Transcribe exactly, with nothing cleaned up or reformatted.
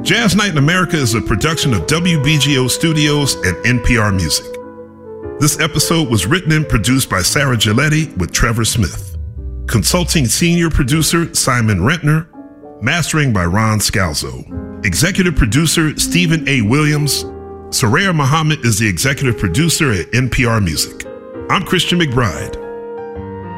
Jazz Night in America is a production of W B G O Studios and N P R Music. This episode was written and produced by Sarah Giletti with Trevor Smith. Consulting senior producer Simon Rentner. Mastering by Ron Scalzo. Executive producer Stephen A. Williams. Soraya Muhammad is the executive producer at N P R Music. I'm Christian McBride.